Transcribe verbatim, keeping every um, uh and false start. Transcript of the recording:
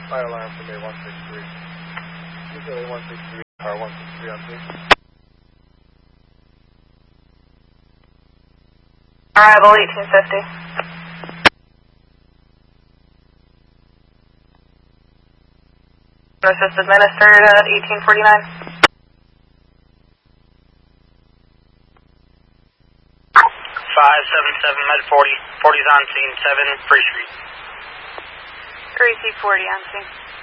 Fire alarm from A one six three. This is A one six three, car one six three on scene. Arrival eighteen fifty. Assist administered at eighteen forty-nine. five seven seven Med forty. forty's on scene, seven Free Street. three C forty on scene.